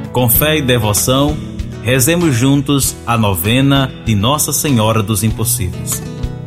Com fé e devoção, rezemos juntos a novena de Nossa Senhora dos Impossíveis.